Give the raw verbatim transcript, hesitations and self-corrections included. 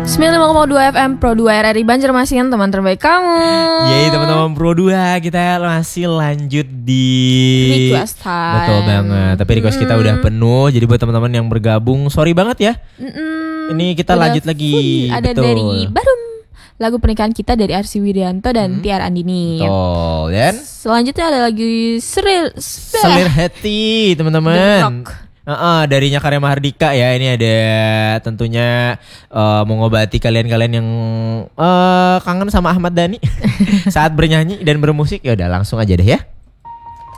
sembilan puluh lima koma dua F M Pro dua R R I Banjarmasin, teman terbaik kamu. Yeay teman-teman Pro dua, kita masih lanjut di request time. Betul banget, tapi request kita udah penuh. Jadi buat teman-teman yang bergabung, sorry banget ya. Mm-mm. Ini kita Udah lanjut lagi. full. Ada betul. dari Barum, lagu pernikahan kita dari Arsy Widianto dan Hmm. Tiar Andini. Betul. Dan Selanjutnya ada lagi Seril Selir Hati teman-teman. Uh-uh, dari Karya Mahardika ya. Ini ada tentunya uh, mengobati kalian-kalian yang uh, kangen sama Ahmad Dhani saat bernyanyi dan bermusik. Ya udah langsung aja deh ya.